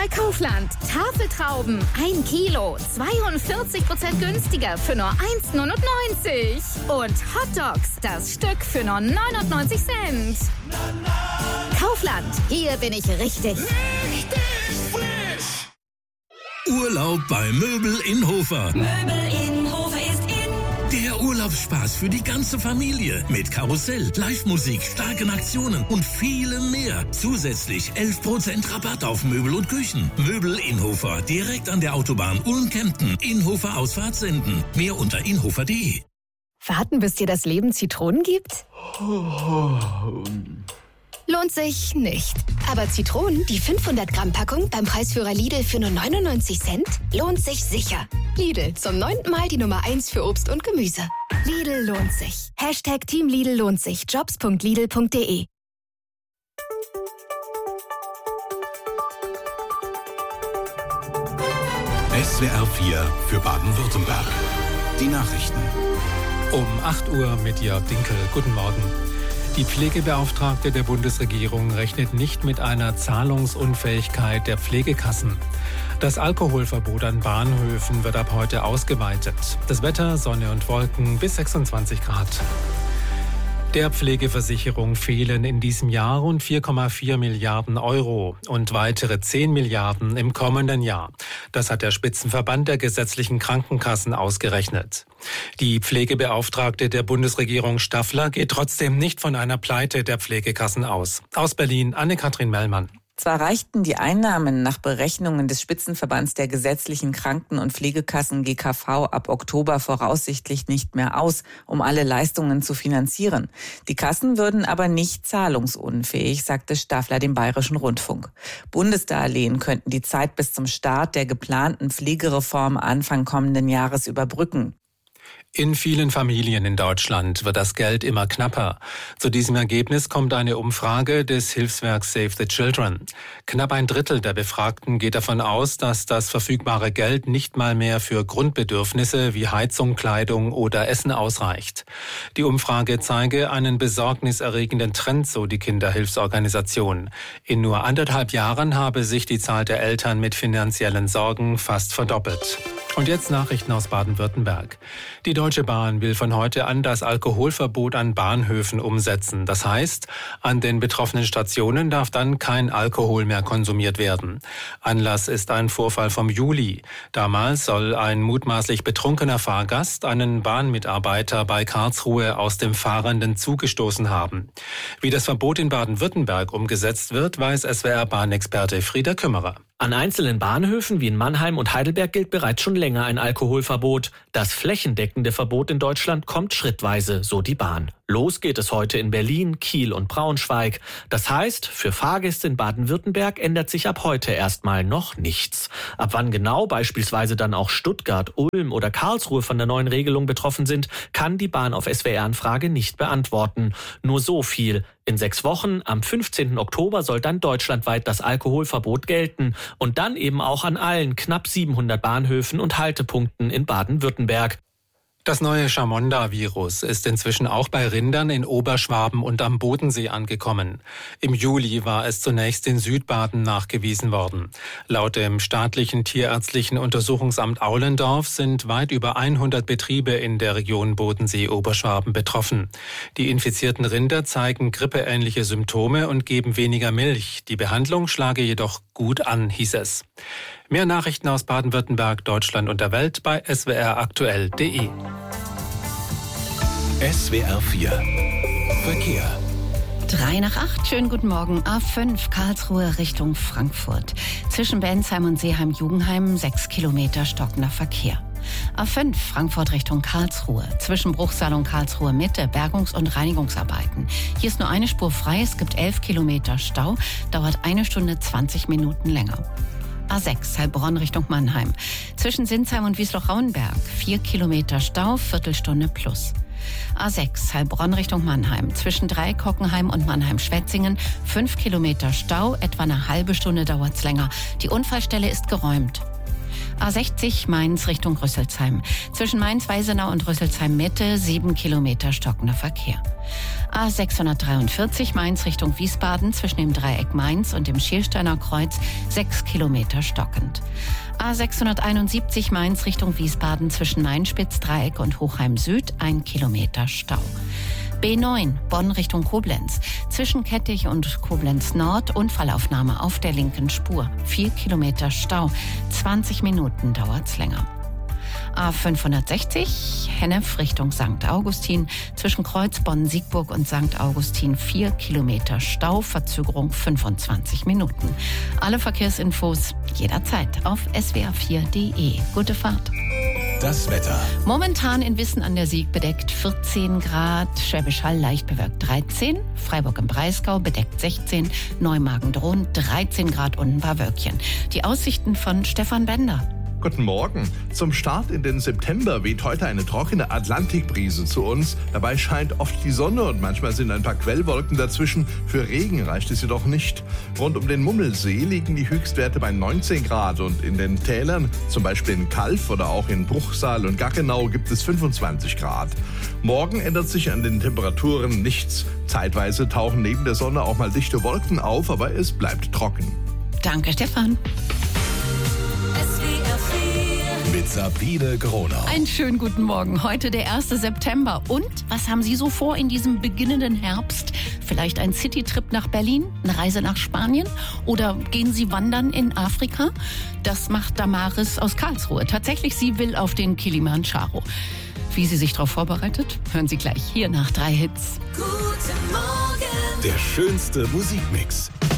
bei Kaufland. Tafeltrauben 1 Kilo, 42% günstiger für nur 1,99. Und Hotdogs, das Stück für nur 99 Cent. Kaufland, hier bin ich richtig. Richtig frisch! Urlaub bei Möbel in Hofer. Möbel in Hofer ist in. Der Urlaubsspaß für die ganze Familie. Mit Karussell, Live-Musik, starken Aktionen und vielem mehr. Zusätzlich 11% Rabatt auf Möbel und Küchen. Möbel in Hofer, direkt an der Autobahn Ulm-Kempten. Inhofer Ausfahrt senden. Mehr unter inhofer.de. Warten, bis dir das Leben Zitronen gibt? Lohnt sich nicht. Aber Zitronen, die 500-Gramm-Packung beim Preisführer Lidl für nur 99 Cent, lohnt sich sicher. Lidl, zum 9. Mal die Nummer 1 für Obst und Gemüse. Lidl lohnt sich. Hashtag Team Lidl lohnt sich. Jobs.lidl.de. SWR 4 für Baden-Württemberg. Die Nachrichten. Um 8 Uhr mit Jörg Dinkel. Guten Morgen. Die Pflegebeauftragte der Bundesregierung rechnet nicht mit einer Zahlungsunfähigkeit der Pflegekassen. Das Alkoholverbot an Bahnhöfen wird ab heute ausgeweitet. Das Wetter, Sonne und Wolken bis 26 Grad. Der Pflegeversicherung fehlen in diesem Jahr rund 4,4 Milliarden Euro und weitere 10 Milliarden im kommenden Jahr. Das hat der Spitzenverband der gesetzlichen Krankenkassen ausgerechnet. Die Pflegebeauftragte der Bundesregierung Staffler geht trotzdem nicht von einer Pleite der Pflegekassen aus. Aus Berlin, Anne-Kathrin Mellmann. Zwar reichten die Einnahmen nach Berechnungen des Spitzenverbands der gesetzlichen Kranken- und Pflegekassen GKV ab Oktober voraussichtlich nicht mehr aus, um alle Leistungen zu finanzieren. Die Kassen würden aber nicht zahlungsunfähig, sagte Staffler dem Bayerischen Rundfunk. Bundesdarlehen könnten die Zeit bis zum Start der geplanten Pflegereform Anfang kommenden Jahres überbrücken. In vielen Familien in Deutschland wird das Geld immer knapper. Zu diesem Ergebnis kommt eine Umfrage des Hilfswerks Save the Children. Knapp 1/3 der Befragten geht davon aus, dass das verfügbare Geld nicht mal mehr für Grundbedürfnisse wie Heizung, Kleidung oder Essen ausreicht. Die Umfrage zeige einen besorgniserregenden Trend, so die Kinderhilfsorganisation. In nur 1,5 Jahren habe sich die Zahl der Eltern mit finanziellen Sorgen fast verdoppelt. Und jetzt Nachrichten aus Baden-Württemberg. Die Deutsche Bahn will von heute an das Alkoholverbot an Bahnhöfen umsetzen. Das heißt, an den betroffenen Stationen darf dann kein Alkohol mehr konsumiert werden. Anlass ist ein Vorfall vom Juli. Damals soll ein mutmaßlich betrunkener Fahrgast einen Bahnmitarbeiter bei Karlsruhe aus dem fahrenden Zug gestoßen haben. Wie das Verbot in Baden-Württemberg umgesetzt wird, weiß SWR-Bahnexperte Frieder Kümmerer. An einzelnen Bahnhöfen wie in Mannheim und Heidelberg gilt bereits schon länger ein Alkoholverbot. Das flächendeckende Verbot in Deutschland kommt schrittweise, so die Bahn. Los geht es heute in Berlin, Kiel und Braunschweig. Das heißt, für Fahrgäste in Baden-Württemberg ändert sich ab heute erstmal noch nichts. Ab wann genau beispielsweise dann auch Stuttgart, Ulm oder Karlsruhe von der neuen Regelung betroffen sind, kann die Bahn auf SWR-Anfrage nicht beantworten. Nur so viel. In 6 Wochen, am 15. Oktober, soll dann deutschlandweit das Alkoholverbot gelten. Und dann eben auch an allen knapp 700 Bahnhöfen und Haltepunkten in Baden-Württemberg. Das neue Chamonda-Virus ist inzwischen auch bei Rindern in Oberschwaben und am Bodensee angekommen. Im Juli war es zunächst in Südbaden nachgewiesen worden. Laut dem staatlichen Tierärztlichen Untersuchungsamt Aulendorf sind weit über 100 Betriebe in der Region Bodensee-Oberschwaben betroffen. Die infizierten Rinder zeigen grippeähnliche Symptome und geben weniger Milch. Die Behandlung schlage jedoch gut an, hieß es. Mehr Nachrichten aus Baden-Württemberg, Deutschland und der Welt bei swraktuell.de. SWR 4 Verkehr. 7:03. Schönen guten Morgen. A5 Karlsruhe Richtung Frankfurt. Zwischen Bensheim und Seeheim-Jugenheim 6 Kilometer stockender Verkehr. A5 Frankfurt Richtung Karlsruhe. Zwischen Bruchsal und Karlsruhe Mitte Bergungs- und Reinigungsarbeiten. Hier ist nur eine Spur frei. Es gibt 11 Kilometer Stau. Dauert 1 Stunde 20 Minuten länger. A6 Heilbronn Richtung Mannheim. Zwischen Sinsheim und Wiesloch-Rauenberg 4 Kilometer Stau, Viertelstunde plus. A6 Heilbronn Richtung Mannheim. Zwischen Dreikockenheim und Mannheim-Schwetzingen 5 Kilometer Stau, etwa eine halbe Stunde dauert's länger. Die Unfallstelle ist geräumt. A60 Mainz Richtung Rüsselsheim. Zwischen Mainz-Weisenau und Rüsselsheim-Mitte 7 Kilometer stockender Verkehr. A643 Mainz Richtung Wiesbaden zwischen dem Dreieck Mainz und dem Schiersteiner Kreuz 6 Kilometer stockend. A671 Mainz Richtung Wiesbaden zwischen Mainspitz-Dreieck und Hochheim Süd 1 Kilometer Stau. B9 Bonn Richtung Koblenz zwischen Kettich und Koblenz Nord Unfallaufnahme auf der linken Spur. 4 Kilometer Stau, 20 Minuten dauert's länger. A560 Hennef Richtung St. Augustin zwischen Kreuzbonn-Siegburg und St. Augustin 4 Kilometer Stau, Verzögerung 25 Minuten. Alle Verkehrsinfos jederzeit auf swr4.de. Gute Fahrt. Das Wetter. Momentan in Wissen an der Sieg bedeckt 14 Grad, Schwäbisch Hall leicht bewölkt 13, Freiburg im Breisgau bedeckt 16, Neumagen-Dhron 13 Grad und ein paar Wölkchen. Die Aussichten von Stefan Bender. Guten Morgen. Zum Start in den September weht heute eine trockene Atlantikbrise zu uns. Dabei scheint oft die Sonne und manchmal sind ein paar Quellwolken dazwischen. Für Regen reicht es jedoch nicht. Rund um den Mummelsee liegen die Höchstwerte bei 19 Grad und in den Tälern, zum Beispiel in Kalf oder auch in Bruchsal und Gaggenau, gibt es 25 Grad. Morgen ändert sich an den Temperaturen nichts. Zeitweise tauchen neben der Sonne auch mal dichte Wolken auf, aber es bleibt trocken. Danke, Stefan. Mit Sabine Gronau. Einen schönen guten Morgen. Heute der 1. September. Und was haben Sie so vor in diesem beginnenden Herbst? Vielleicht ein Citytrip nach Berlin? Eine Reise nach Spanien? Oder gehen Sie wandern in Afrika? Das macht Damaris aus Karlsruhe. Tatsächlich, sie will auf den Kilimanjaro. Wie sie sich darauf vorbereitet, hören Sie gleich hier nach 3 Hits. Guten Morgen. Der schönste Musikmix.